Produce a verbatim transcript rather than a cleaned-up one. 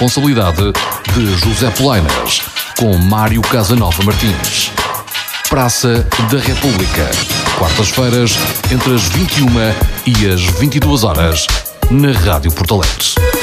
responsabilidade de José Polainas, com Mário Casanova Martins. Praça da República, quartas-feiras, entre as vinte e uma e as vinte e duas horas, na Rádio Porto Alegre.